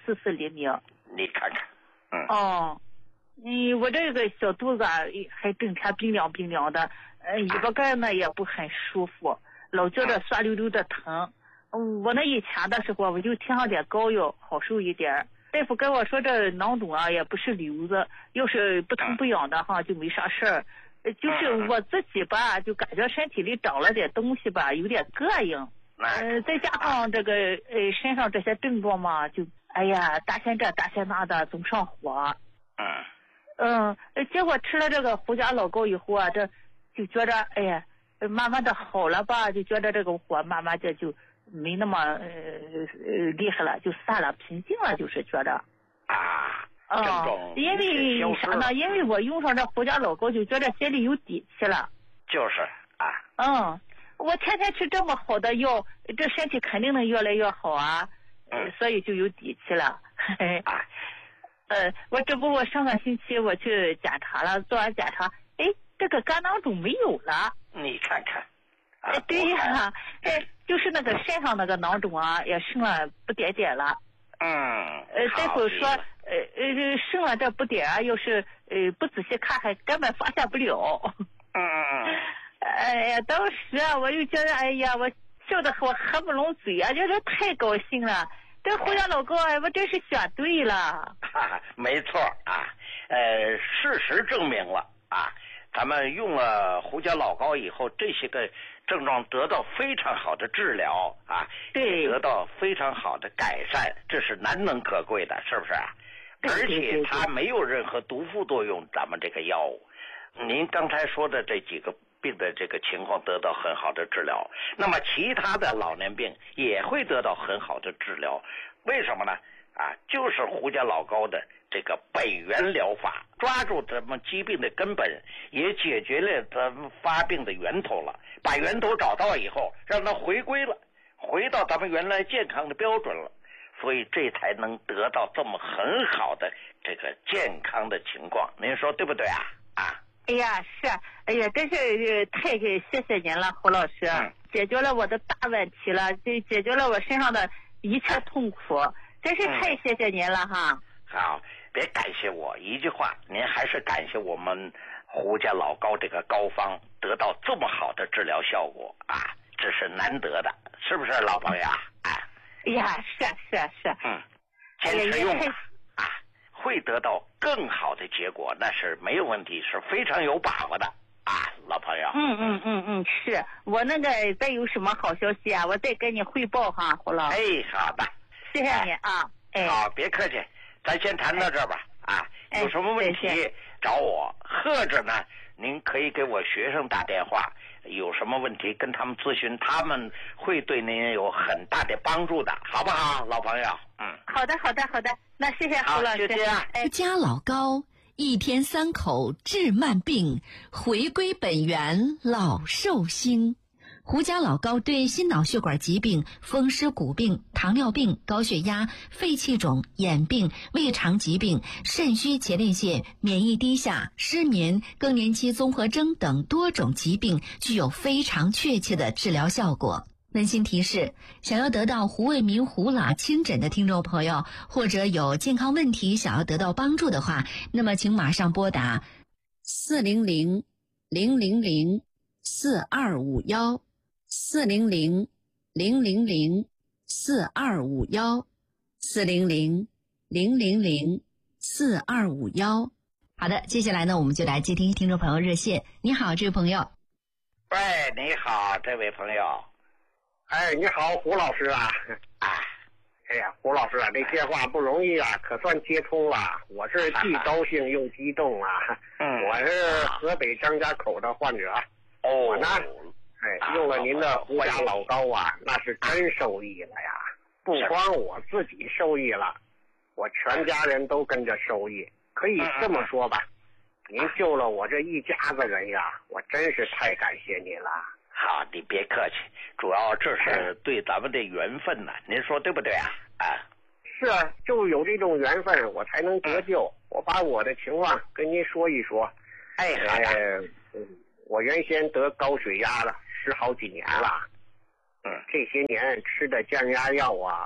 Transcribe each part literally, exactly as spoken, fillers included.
四四厘米。 你看看，嗯。 哦，嗯，我这个小肚子啊，还整天冰凉冰凉的，呃，尾巴盖呢也不很舒服，老觉得酸溜溜的疼。嗯，我那以前的时候我就贴上点膏药，好受一点。大夫跟我说这囊肿啊也不是瘤子，要是不疼不痒的哈就没啥事儿。就是我自己吧，就感觉身体里长了点东西吧，有点膈应。呃，再加上这个呃身上这些症状嘛，就哎呀大仙这大仙那的总上火。嗯。嗯，结果吃了这个胡家老膏以后啊，这就觉着哎呀，慢慢的好了吧，就觉得这个火慢慢的就没那么呃呃厉害了，就散了，平静了，就是觉着。 啊。 啊、嗯，因为啥呢？因为我用上这胡家老膏，就觉得心里有底气了。 就是啊。 嗯，我天天吃这么好的药，这身体肯定能越来越好啊。 嗯， 所以就有底气了。 啊。 呃，我这不我上个星期我去检查了，做完检查，哎，这个肝囊肿没有了。 你看看。 哎、啊，对呀，哎，就是那个肾上那个囊肿啊，也剩了不点点了。 嗯。 呃，大夫说，呃呃，剩了这不点啊，要是呃不仔细看，还根本发现不了。 嗯嗯嗯。 哎呀，当时啊，我就觉得，哎呀，我笑得我合不拢嘴啊，就是太高兴了。这胡家老膏啊，我真是选对了。 哈哈，没错啊，呃，事实证明了啊，咱们用了胡家老膏以后，这些个症状得到非常好的治疗啊， 对， 得到非常好的改善，这是难能可贵的，是不是啊？而且它没有任何毒副作用，咱们这个药物，您刚才说的这几个病的这个情况得到很好的治疗，那么其他的老年病也会得到很好的治疗，为什么呢？啊，就是胡家老膏的这个本源疗法，抓住咱们疾病的根本，也解决了咱们发病的源头了，把源头找到以后，让它回归了，回到咱们原来健康的标准了，所以这才能得到这么很好的这个健康的情况，您说对不对啊？啊。 哎呀，是，哎呀，真是太谢谢您了，胡老师，嗯、解决了我的大问题了，就解决了我身上的一切痛苦，真是太谢谢您了哈。 嗯、好，别感谢我，一句话，您还是感谢我们胡家老膏这个膏方得到这么好的治疗效果啊，这是难得的，是不是老朋友啊？ 哎呀，是是是， 嗯，坚持用啊，会得到更好的结果，那是没有问题，是非常有把握的啊，老朋友。 嗯嗯嗯嗯，是我那个再有什么好消息啊，我再跟你汇报哈，胡老。 哎，好的， 谢谢你啊。哎， 好，别客气，咱先谈到这儿吧。哎、啊，有什么问题找我，或者呢，您可以给我学生打电话，有什么问题跟他们咨询，他们会对您有很大的帮助的，好不好，老朋友？嗯， 好的，好的，好的，那谢谢胡老师。 就这样。 胡家老膏，一天三口治慢病，回归本源老寿星。胡家老膏对心脑血管疾病、风湿骨病、糖尿病、高血压、肺气肿、眼病、胃肠疾病、肾虚前列腺、免疫低下、失眠、更年期综合征等多种疾病具有非常确切的治疗效果。温馨提示，想要得到胡卫民胡老亲诊的听众朋友，或者有健康问题想要得到帮助的话，那么请马上拨打四零零零零零四二五幺四零零零零零四二五幺四零零零零零四二五幺。好的，接下来呢，我们就来接听听众朋友热线。你好，这位朋友。 喂，你好，这位朋友。 哎，你好，胡老师啊！ 啊， 哎呀，胡老师啊，这电话不容易啊，可算接通了。我是既高兴又激动啊！ 嗯， 我是河北张家口的患者。 哦， 我呢，哎，用了您的胡家老膏啊，那是真受益了呀！不光我自己受益了，我全家人都跟着受益。可以这么说吧，您救了我这一家子人呀，我真是太感谢您了。 好，你别客气，主要这是对咱们的缘分呐、啊，您说对不对啊？啊， 是啊，就有这种缘分，我才能得救。嗯、我把我的情况跟您说一说。 哎，好呀。 呃，我原先得高血压了，十好几年了。 嗯， 这些年吃的降压药啊，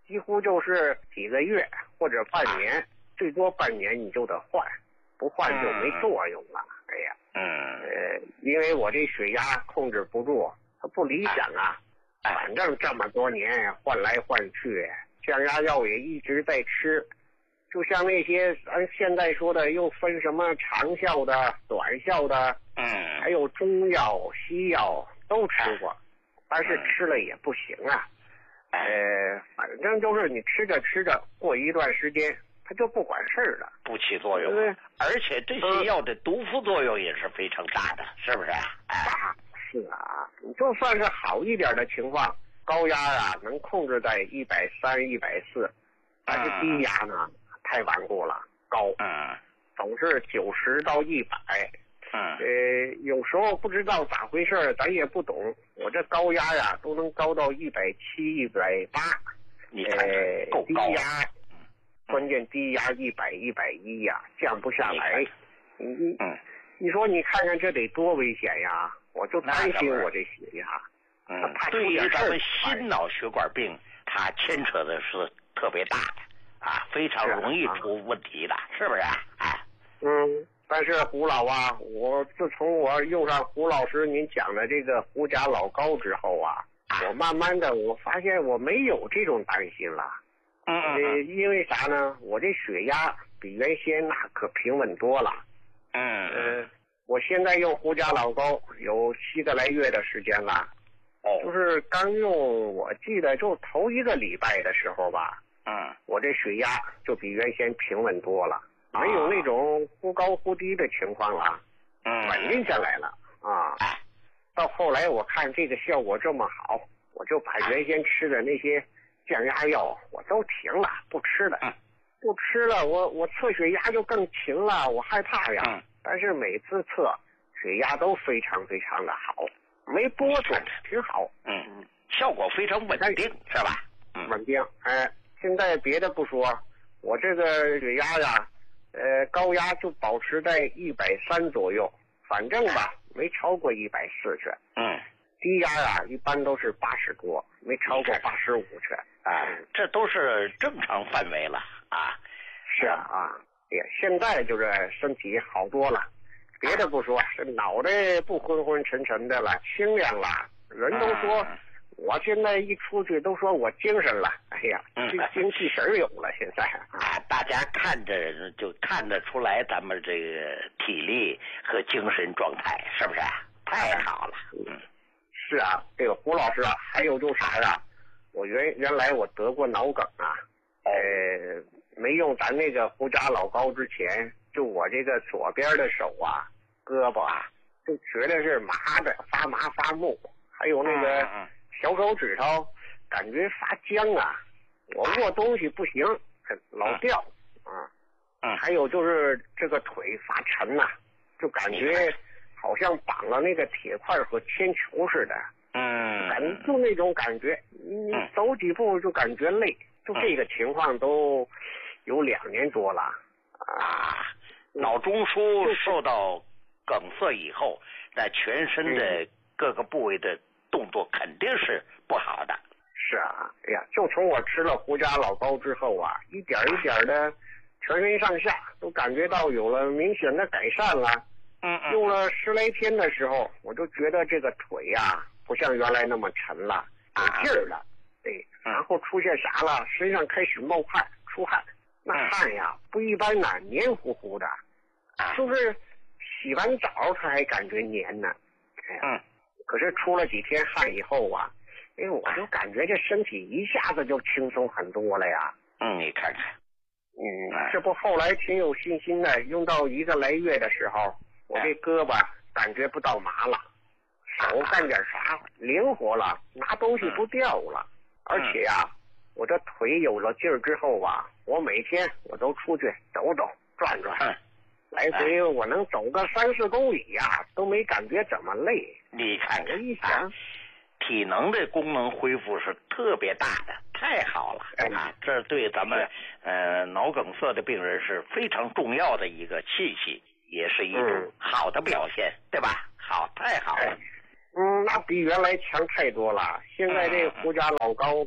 几乎就是几个月或者半年，最多半年你就得换，不换就没作用了。哎呀， 嗯， 呃，因为我这血压控制不住，它不理想啊。反正这么多年换来换去，降压药也一直在吃。就像那些咱现在说的，又分什么长效的、短效的， 嗯， 还有中药、西药都吃过，但是吃了也不行啊。呃，反正就是你吃着吃着，过一段时间它就不管事儿了， 不起作用了。而且这些药的毒副作用也是非常大的，是不是？ 大是啊，你就算是好一点的情况，高压啊能控制在一百三、一百四，但是低压呢？太顽固了，高， 嗯， 总是九十到一百， 嗯， 呃，有时候不知道咋回事，咱也不懂。我这高压呀，都能高到一百七、一百八， 你看看够高。 低压，关键低压一百、一百一呀，降不下来。你你， 嗯， 你说你看看这得多危险呀！我就担心我这血压。 嗯，对于咱们心脑血管病，它牵扯的是特别大的。啊，非常容易出问题的，是, 啊、是不是？哎， 嗯，但是胡老啊，我自从我用上胡老师您讲的这个胡甲老膏之后啊，我慢慢的我发现我没有这种担心了。 嗯嗯、 呃，因为啥呢？我这血压比原先那可平稳多了。 嗯呃，我现在用胡甲老膏有七个来月的时间了。 哦， 就是刚用，我记得就头一个礼拜的时候吧。 嗯， 我这血压就比原先平稳多了，没有那种忽高忽低的情况了， 嗯， 稳定下来了啊。到后来我看这个效果这么好，我就把原先吃的那些降压药我都停了，不吃了，不吃了，我我测血压就更勤了，我害怕呀。 嗯， 但是每次测血压都非常非常的好，没波动，挺好。 嗯，效果非常稳定，是吧？ 嗯，稳定，哎。现在别的不说，我这个血压呀，呃，高压就保持在一百三左右，反正吧，没超过一百四去。 嗯， 低压呀，一般都是八十多，没超过八十五去。 啊，这都是正常范围了啊。 是啊啊，也现在就是身体好多了，别的不说，这脑袋不昏昏沉沉的了，清亮了，人都说。嗯，我现在一出去都说我精神了，哎呀，这精气神有了。现在啊，大家看着就看得出来咱们这个体力和精神状态，是不是？太好了。嗯， 是啊，这个胡老师啊，还有就是啥呀？我原原来我得过脑梗啊，呃，没用咱那个胡甲老膏之前，就我这个左边的手啊、胳膊啊，就觉得是麻的，发麻发木，还有那个。 嗯小手指头感觉发僵啊，我握东西不行，老掉啊。 嗯， 还有就是这个腿发沉呐、啊，就感觉好像绑了那个铁块和铅球似的。 嗯， 感就那种感觉，你走几步就感觉累，就这个情况都有两年多了啊。脑中枢受到梗塞以后，在全身的各个部位的。动作肯定是不好的。 是啊，哎呀，就从我吃了胡甲老膏之后啊，一点一点的，全身上下都感觉到有了明显的改善了。 嗯嗯。 用了十来天的时候，我就觉得这个腿呀、啊，不像原来那么沉了，有劲儿了。对，然后出现啥了？身上开始冒汗、出汗，那汗呀不一般呐，黏糊糊的，就是洗完澡他还感觉黏呢。哎呀。 嗯。 可是出了几天汗以后啊，哎，我就感觉这身体一下子就轻松很多了呀。 嗯，你看看， 嗯，这不后来挺有信心的，用到一个来月的时候，我这胳膊感觉不到麻了，手干点啥灵活了，拿东西不掉了，而且呀，我这腿有了劲儿之后啊，我每天我都出去走走转转。来回我能走个三四公里呀、啊，都没感觉怎么累。 你看看， 我一想、啊， 体能的功能恢复是特别大的，太好了、哎、啊！这对咱们呃脑梗塞的病人是非常重要的一个契机，也是一种好的表现，嗯、对吧？好，太好了。 哎、嗯，那比原来强太多了。现在这胡甲老膏，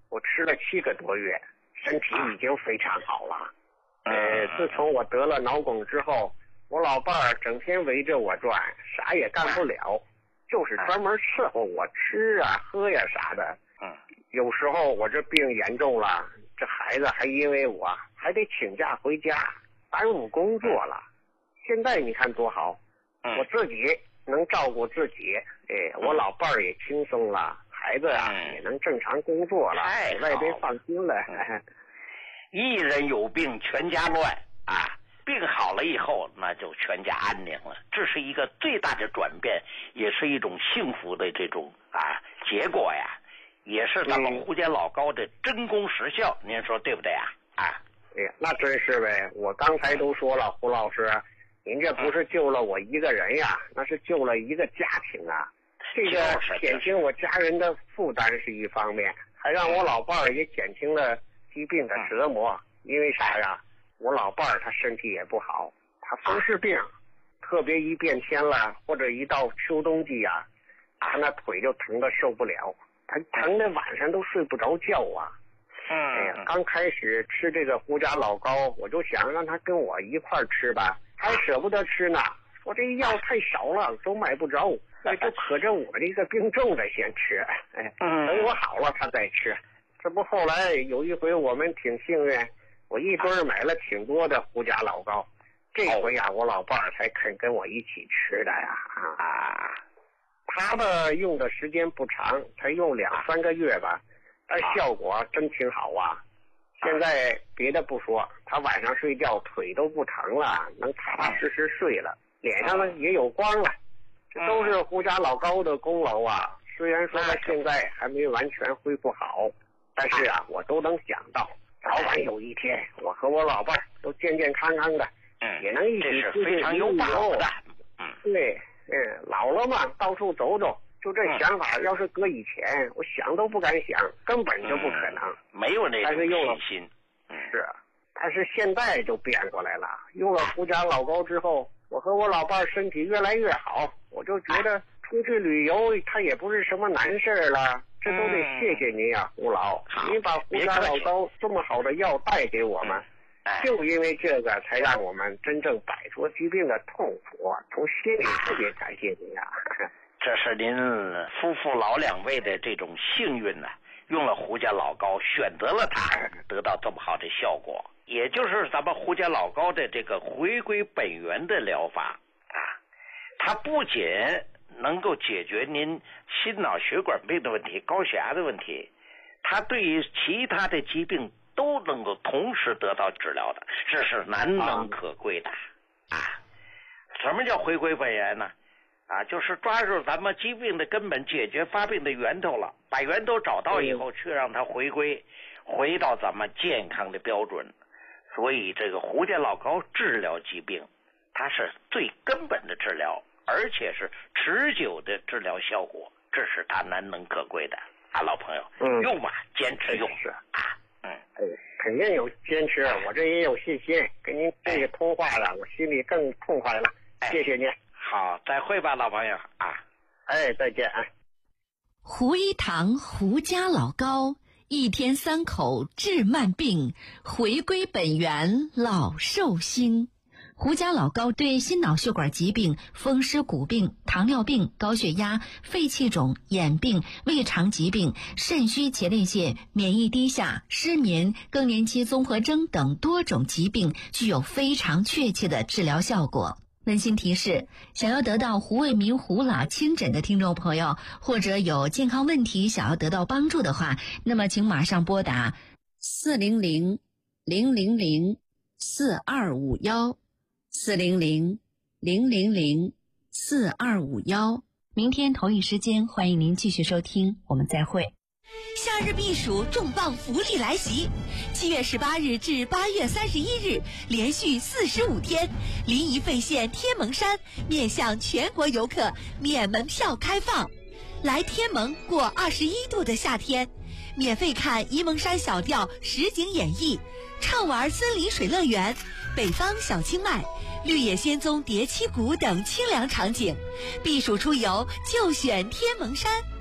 我吃了七个多月，身体已经非常好了。呃，自从我得了脑梗之后，我老伴儿整天围着我转，啥也干不了，就是专门伺候我吃啊、喝呀啥的。 嗯， 有时候我这病严重了，这孩子还因为我还得请假回家，耽误工作了。现在你看多好，我自己能照顾自己，哎，我老伴儿也轻松了，孩子啊、嗯、也能正常工作了，外边放心了。 嗯、一人有病全家乱啊，病好了以后那就全家安宁了，这是一个最大的转变，也是一种幸福的这种啊结果呀，也是咱们胡家老高的真功实效，嗯、您说对不对啊？啊， 哎呀，那真是呗，我刚才都说了，胡老师。您这不是救了我一个人呀，嗯、那是救了一个家庭啊！这个减轻我家人的负担是一方面，还让我老伴儿也减轻了疾病的折磨。嗯、因为啥呀？我老伴儿他身体也不好，他风湿病，啊、特别一变天了，或者一到秋冬季呀，他那腿就疼得受不了，他疼得晚上都睡不着觉啊！ 嗯， 哎呀，刚开始吃这个胡家老高，我就想让他跟我一块儿吃吧。还舍不得吃呢，说这药太少了，都买不着，那就可着我这个病重的先吃，哎，等我好了他再吃。这不后来有一回我们挺幸运，我一堆买了挺多的胡家老高，这回呀、啊、我老伴儿才肯跟我一起吃的呀。啊，他的用的时间不长，才用两三个月吧，但效果真挺好啊。现在别的不说，他晚上睡觉腿都不疼了，能踏踏实实睡了，脸上呢也有光了，这都是胡家老高的功劳啊。虽然说他现在还没完全恢复好，但是啊，我都能想到，早晚有一天，我和我老伴儿都健健康康的，也能一起出去旅游。嗯，对，嗯，老了嘛，到处走走。就这想法，要是搁以前，我想都不敢想，根本就不可能。 嗯、没有那种信心。 是，但是现在就变过来了。用了胡家老高之后，我和我老伴儿身体越来越好，我就觉得出去旅游，它也不是什么难事了。这都得谢谢您呀、啊，胡老，您把胡家老高这么好的药带给我们，就因为这个，才让我们真正摆脱疾病的痛苦。从心里特别感谢您呀、啊。 这是您夫妇老两位的这种幸运呢、啊，用了胡家老高，选择了它，得到这么好的效果，也就是咱们胡家老高的这个回归本源的疗法啊，它不仅能够解决您心脑血管病的问题、高血压的问题，它对于其他的疾病都能够同时得到治疗的，这是难能可贵的啊！什么叫回归本源呢？啊，就是抓住咱们疾病的根本，解决发病的源头了，把源头找到以后，去让它回归，回到咱们健康的标准。所以这个胡家老高治疗疾病，它是最根本的治疗，而且是持久的治疗效果，这是它难能可贵的啊，老朋友， 嗯， 用吧，坚持用是啊，嗯， 哎，肯定有坚持，我这也有信心，跟您这个通话了，我心里更痛快了，谢谢您。 好，再会吧，老朋友啊！ 哎，再见啊！ 胡一堂胡家老高，一天三口治慢病，回归本源老寿星。胡家老高对心脑血管疾病、风湿骨病、糖尿病、高血压、肺气肿、眼病、胃肠疾病、肾虚前列腺、免疫低下、失眠、更年期综合征等多种疾病具有非常确切的治疗效果。温馨提示，想要得到胡卫民胡老亲诊的听众朋友，或者有健康问题想要得到帮助的话，那么请马上拨打四零零零零零四二五幺四零零零零零四二五幺。明天同一时间，欢迎您继续收听，我们再会。 夏日避暑重磅福利来袭，七月十八日至八月三十一日，连续四十五天，临沂费县天门山面向全国游客免门票开放，来天门过二十一度的夏天，免费看沂蒙山小调实景演绎，畅玩森林水乐园、北方小清迈、绿野仙踪叠七谷等清凉场景，避暑出游就选天门山。